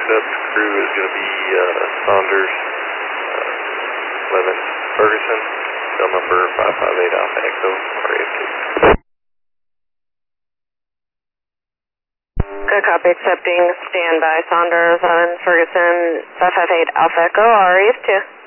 accept. Crew is going to be Saunders, 11 Ferguson, cell number 558 Alpha Echo, RAFT. Good copy, accepting. Standby, Saunders, 11 Ferguson, 558 Alpha Echo, RAF2.